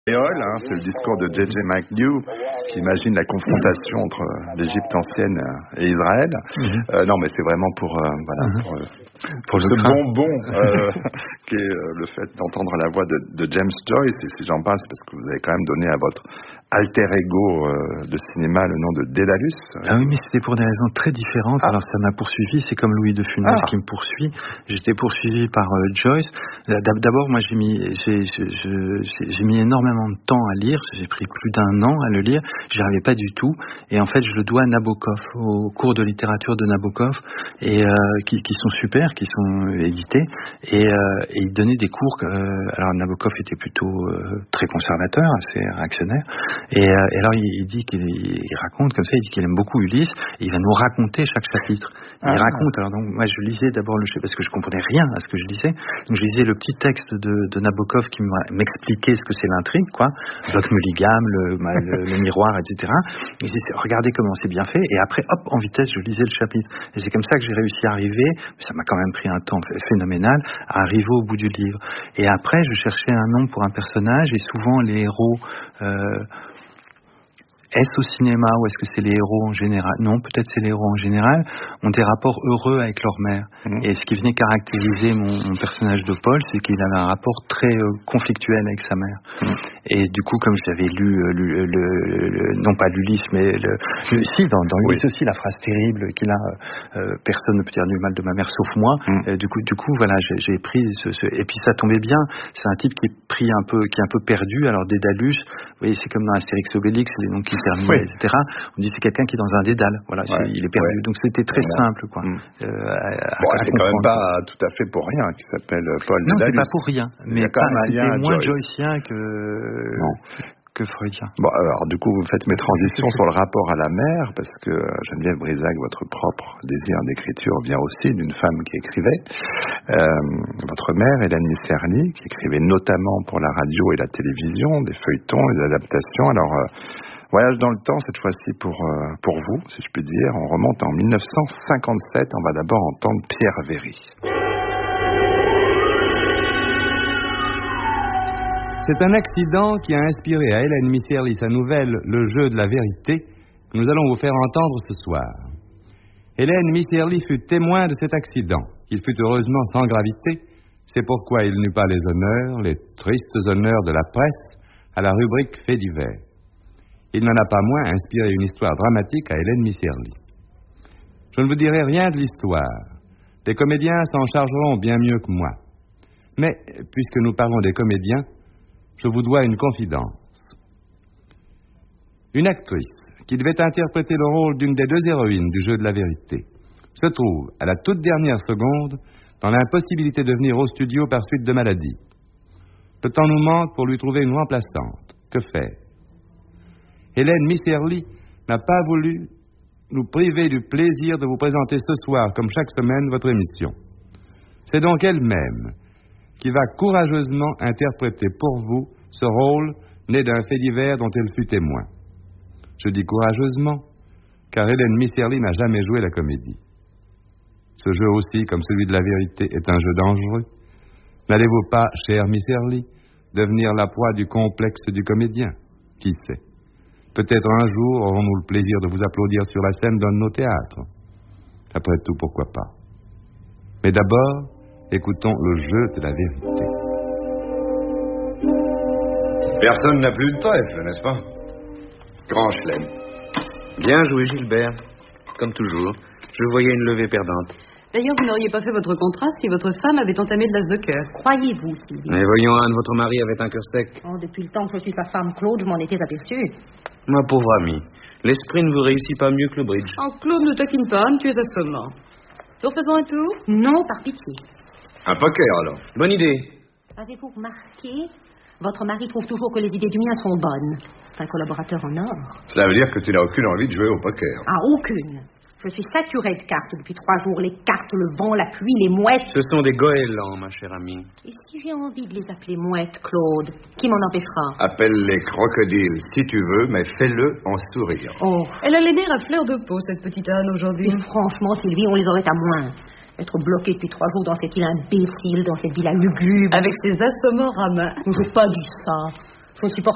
C'est le discours de J.J. McNew qui imagine la confrontation entre l'Égypte ancienne et Israël. Non, mais c'est vraiment pour ce bonbon qui est le fait d'entendre la voix de James Joyce. Et si j'en parle, c'est parce que vous avez quand même donné à votre alter ego de cinéma le nom de Dédalus. Ah oui, mais c'était pour des raisons très différentes. Alors ça m'a poursuivi, c'est comme Louis de Funès qui me poursuit. J'étais poursuivi par Joyce. D'abord, moi j'ai mis énormément de temps à lire. J'ai pris plus d'1 an à le lire. J'y arrivais pas du tout. Et en fait, je le dois à Nabokov, aux cours de littérature de Nabokov, et qui sont super, qui sont édités. Et il donnait des cours. Alors Nabokov était plutôt très conservateur, assez réactionnaire. Et alors il dit qu'il raconte comme ça, il dit qu'il aime beaucoup Ulysse, et il va nous raconter chaque chapitre. Il raconte. Alors donc moi je lisais d'abord parce que je comprenais rien à ce que je lisais. Donc je lisais le petit texte de Nabokov qui m'expliquait ce que c'est l'intrigue, quoi. Doc Mulligan, le miroir, etc. Et je disais, regardez comment c'est bien fait. Et après, hop, en vitesse, je lisais le chapitre. Et c'est comme ça que j'ai réussi à arriver. Mais ça m'a quand même pris un temps phénoménal à arriver au bout du livre. Et après, je cherchais un nom pour un personnage, et souvent les héros. Est-ce au cinéma ou est-ce que c'est les héros en général? Non, peut-être c'est les héros en général, ont des rapports heureux avec leur mère. Et ce qui venait caractériser mon personnage de Paul, c'est qu'il avait un rapport très conflictuel avec sa mère. Et du coup, comme j'avais lu, non pas l'Ulysse, mais dans Ulysse aussi, la phrase terrible qu'il a, personne ne peut dire du mal de ma mère sauf moi. Du coup, voilà, j'ai pris et puis ça tombait bien. C'est un type qui est un peu perdu. Alors Dédalus, vous voyez, c'est comme dans Astérix Obélix, les noms qui terminé, etc. On dit c'est quelqu'un qui est dans un dédale. Voilà, il est perdu. Donc c'était très simple, quoi. C'est quand même pas tout à fait pour rien qu'il s'appelle Paul Dédalus. Non, c'est pas pour rien. Mais c'était moins joycien que freudien. Bon, alors du coup, vous faites mes transitions sur le rapport à la mère, parce que Geneviève Brisac, votre propre désir d'écriture vient aussi d'une femme qui écrivait. Votre mère, Hélène Misserly, qui écrivait notamment pour la radio et la télévision, des feuilletons, des adaptations. Alors, voyage dans le temps, cette fois-ci pour vous, si je puis dire. On remonte en 1957. On va d'abord entendre Pierre Véry. C'est un accident qui a inspiré à Hélène Misserly sa nouvelle Le jeu de la vérité, que nous allons vous faire entendre ce soir. Hélène Misserly fut témoin de cet accident. Il fut heureusement sans gravité. C'est pourquoi il n'eut pas les honneurs, les tristes honneurs de la presse, à la rubrique Faits divers. Il n'en a pas moins inspiré une histoire dramatique à Hélène Misserly. Je ne vous dirai rien de l'histoire. Les comédiens s'en chargeront bien mieux que moi. Mais, puisque nous parlons des comédiens, je vous dois une confidence. Une actrice qui devait interpréter le rôle d'une des 2 héroïnes du jeu de la vérité se trouve, à la toute dernière seconde, dans l'impossibilité de venir au studio par suite de maladie. Le temps nous manque pour lui trouver une remplaçante. Que faire? Hélène Misserly n'a pas voulu nous priver du plaisir de vous présenter ce soir, comme chaque semaine, votre émission. C'est donc elle-même qui va courageusement interpréter pour vous ce rôle né d'un fait divers dont elle fut témoin. Je dis courageusement, car Hélène Misserly n'a jamais joué la comédie. Ce jeu aussi, comme celui de la vérité, est un jeu dangereux. N'allez-vous pas, chère Misserly, devenir la proie du complexe du comédien? Qui sait? Peut-être un jour aurons-nous le plaisir de vous applaudir sur la scène d'un de nos théâtres. Après tout, pourquoi pas? Mais d'abord, écoutons le jeu de la vérité. Personne n'a plus de trèfle, n'est-ce pas? Grand chelem. Bien joué, Gilbert. Comme toujours, je voyais une levée perdante. D'ailleurs, vous n'auriez pas fait votre contraste si votre femme avait entamé de l'as de cœur. Croyez-vous, Sylvie? Mais voyons, Anne, votre mari avait un cœur sec. Oh, depuis le temps que je suis sa femme, Claude, je m'en étais aperçue. Ma pauvre amie, l'esprit ne vous réussit pas mieux que le bridge. Oh, Claude, ne taquine pas, Anne, tu es assommant. Nous refaisons un tour? Non, par pitié. Un poker, alors. Bonne idée. Avez-vous remarqué? Votre mari trouve toujours que les idées du mien sont bonnes. C'est un collaborateur en or. Cela veut dire que tu n'as aucune envie de jouer au poker. Ah, aucune. Je suis saturée de cartes depuis 3 jours. Les cartes, le vent, la pluie, les mouettes. Ce sont des goélands, ma chère amie. Et si j'ai envie de les appeler mouettes, Claude, qui m'en empêchera? Appelle-les crocodiles si tu veux, mais fais-le en souriant. Oh. Elle a les nerfs à fleur de peau, cette petite Anne, aujourd'hui. Franchement, Sylvie, on les aurait à moins. Être bloqué depuis 3 jours dans cette île imbécile, dans cette villa lugubre. Avec ses assommants à main. Je n'ai pas dit ça. Je ne supporte